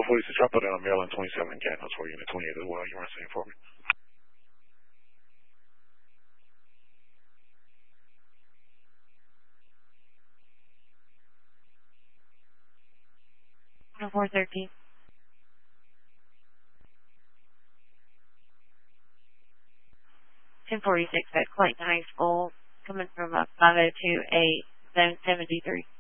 1046, I put in a mail in 27 in Candles for unit 28 as well. You run same for me. On 413. 1046 at Clayton High School, coming from a 5028, zone 73.